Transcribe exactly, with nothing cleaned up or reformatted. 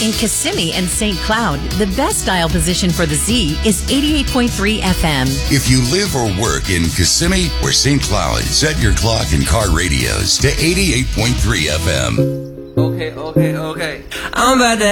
In Kissimmee and Saint Cloud, the best dial position for the Z is eighty-eight point three F M. If you live or work in Kissimmee or Saint Cloud, set your clock and car radios to eighty-eight point three F M. Okay, okay, okay. I'm about to